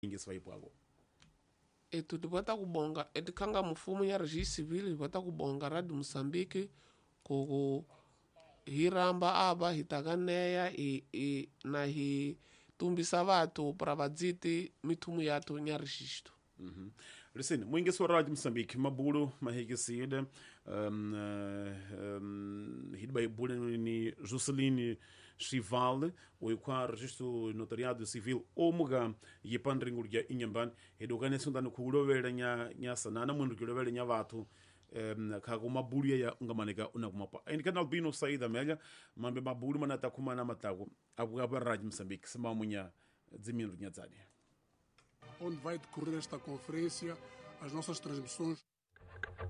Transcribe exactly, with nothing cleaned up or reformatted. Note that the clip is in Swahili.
ingesi vai pwago etu tipata kubonga eti kanga mfumo ya registro civil tipata kubonga Radio Moçambique kuku hiramba aba hitaganeya i, i, na hi tumbisa vatu para vadziti mitumu yatu nya registro. Mhm. Listen, mwingesi wa Radio Moçambique mabulu mahikiside um, um, hidba ibule ni Jusceline Chival o kwa registro notariado civil omuga yepandringurya inyamban edogane sunda no kulovela nya nya sanana mundu kulovela nya vatu um, kago mabulu ya ngamaneka unakumapa and kanal bino saida melha mambe mabulu manata kumana matago abuga Radio Moçambique sama munya dzimindo nya dzadi onde vai decorrer esta conferência, as nossas transmissões